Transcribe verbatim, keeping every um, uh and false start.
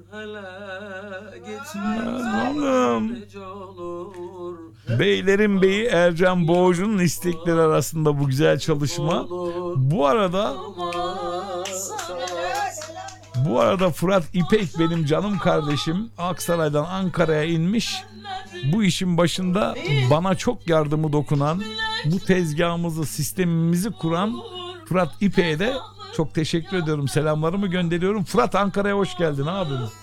Hanım. Beylerin beyi Ercan Boğucu'nun istekleri arasında bu güzel çalışma. Bu arada bu arada Fırat İpek benim canım kardeşim Aksaray'dan Ankara'ya inmiş. Bu işin başında bana çok yardımı dokunan, bu tezgahımızı, sistemimizi kuran Fırat İpek'e de çok teşekkür ediyorum. Selamlarımı gönderiyorum. Fırat, Ankara'ya hoş geldin abim.